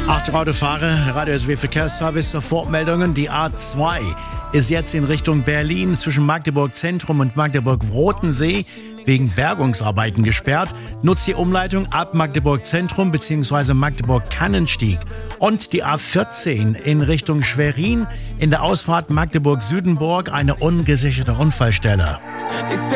Achtung Autofahrer, Radio SW Verkehrsservice, Sofortmeldungen. Die A2 ist jetzt in Richtung Berlin zwischen Magdeburg Zentrum und Magdeburg Rotensee wegen Bergungsarbeiten gesperrt. Nutzt die Umleitung ab Magdeburg Zentrum bzw. Magdeburg Kannenstieg. Und die A14 in Richtung Schwerin in der Ausfahrt Magdeburg Südenburg eine ungesicherte Unfallstelle.